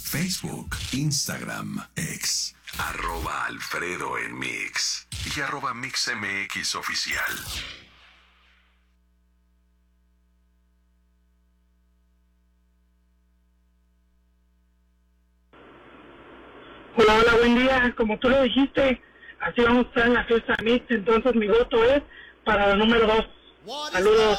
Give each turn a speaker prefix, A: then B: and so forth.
A: Facebook, Instagram, X, @Alfredo en Mix y @MixMX Oficial.
B: Hola, hola, buen día. Como tú lo dijiste, así vamos a estar en la fiesta Mix, entonces mi voto es para la número 2. Saludos.